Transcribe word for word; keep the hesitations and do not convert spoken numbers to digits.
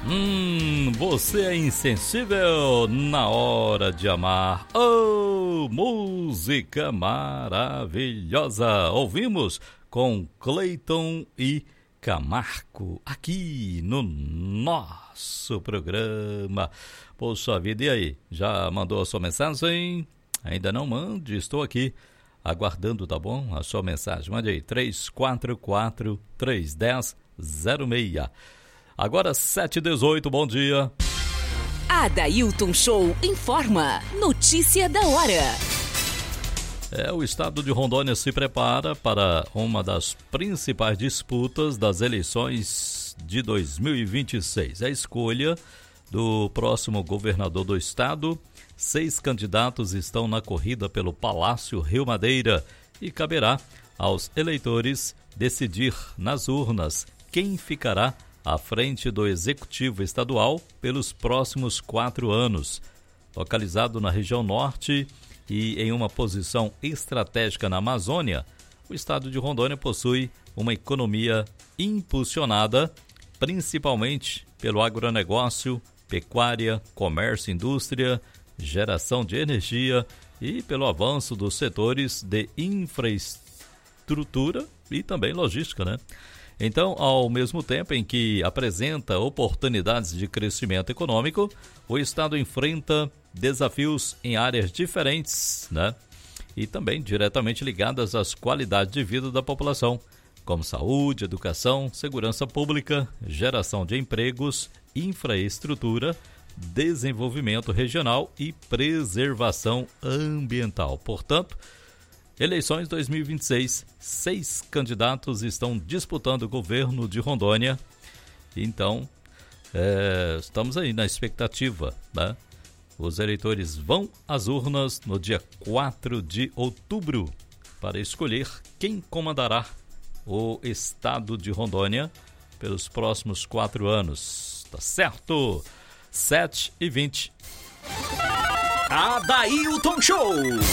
Hum, você é insensível na hora de amar. Oh, música maravilhosa. Ouvimos com Cleiton e Camargo aqui no nosso programa. Poxa vida, e aí? Já mandou a sua mensagem? Ainda não mande, estou aqui aguardando, tá bom? A sua mensagem. Mande aí, três quatro quatro, três um zero, zero seis. Agora sete e dezoito, bom dia. Adailton Show informa. Notícia da hora. É, o estado de Rondônia se prepara para uma das principais disputas das eleições de dois mil e vinte e seis. A escolha do próximo governador do estado. Seis candidatos estão na corrida pelo Palácio Rio Madeira e caberá aos eleitores decidir nas urnas quem ficará à frente do Executivo Estadual pelos próximos quatro anos. Localizado na região norte e em uma posição estratégica na Amazônia, o estado de Rondônia possui uma economia impulsionada principalmente pelo agronegócio, pecuária, comércio, indústria, geração de energia e pelo avanço dos setores de infraestrutura e também logística, né? Então, ao mesmo tempo em que apresenta oportunidades de crescimento econômico, o estado enfrenta desafios em áreas diferentes, né? E também diretamente ligadas às qualidades de vida da população, como saúde, educação, segurança pública, geração de empregos, infraestrutura, desenvolvimento regional e preservação ambiental. Portanto, eleições dois mil e vinte e seis, seis candidatos estão disputando o governo de Rondônia. Então, é, estamos aí na expectativa, né? Os eleitores vão às urnas no dia quatro de outubro para escolher quem comandará o estado de Rondônia pelos próximos quatro anos. Tá certo? sete e vinte. Adailton Show.